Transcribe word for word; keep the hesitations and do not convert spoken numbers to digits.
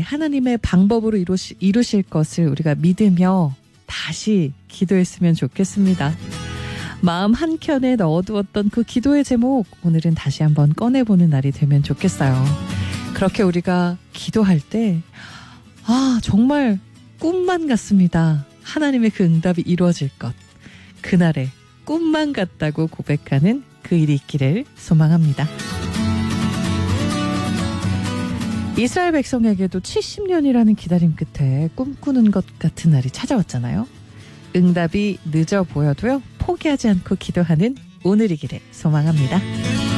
하나님의 방법으로 이루시, 이루실 것을 우리가 믿으며 다시 기도했으면 좋겠습니다. 마음 한켠에 넣어두었던 그 기도의 제목 오늘은 다시 한번 꺼내보는 날이 되면 좋겠어요. 그렇게 우리가 기도할 때 아, 정말 꿈만 같습니다. 하나님의 그 응답이 이루어질 것. 그날의 꿈만 같다고 고백하는 그 일이 있기를 소망합니다. 이스라엘 백성에게도 칠십 년이라는 기다림 끝에 꿈꾸는 것 같은 날이 찾아왔잖아요. 응답이 늦어 보여도요, 포기하지 않고 기도하는 오늘이기를 소망합니다.